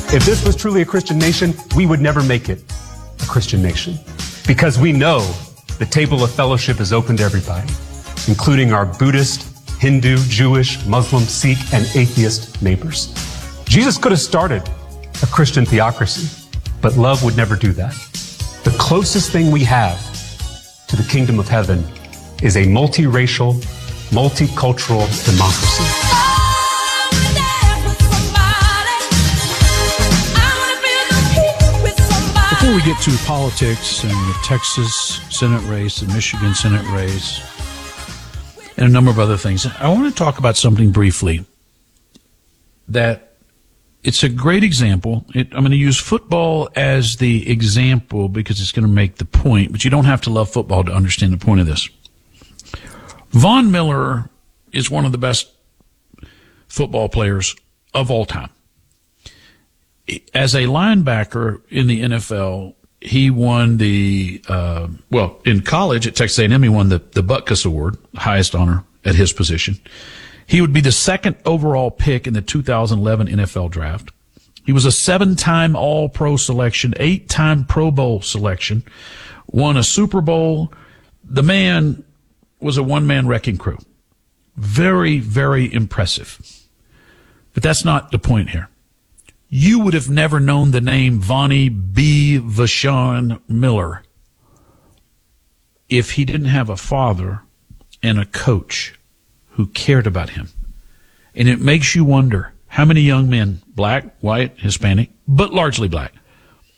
If this was truly a Christian nation, we would never make it a Christian nation. Because we know the table of fellowship is open to everybody, including our Buddhist, Hindu, Jewish, Muslim, Sikh, and atheist neighbors. Jesus could have started a Christian theocracy, but love would never do that. The closest thing we have to the kingdom of heaven is a multiracial, multicultural democracy. Before we get to politics and the Texas Senate race, the Michigan Senate race, and a number of other things, I want to talk about something briefly that it's a great example. I'm going to use football as the example because it's going to make the point, but you don't have to love football to understand the point of this. Von Miller is one of the best football players of all time. As a linebacker in the NFL, he won in college at Texas A&M, he won the Butkus Award, highest honor at his position. He would be the second overall pick in the 2011 NFL draft. He was a 7-time All-Pro selection, 8-time Pro Bowl selection, won a Super Bowl. The man was a one-man wrecking crew. Very, very impressive. But that's not the point here. You would have never known the name Vonnie B. Vashon Miller if he didn't have a father and a coach who cared about him. And it makes you wonder how many young men, black, white, Hispanic, but largely black,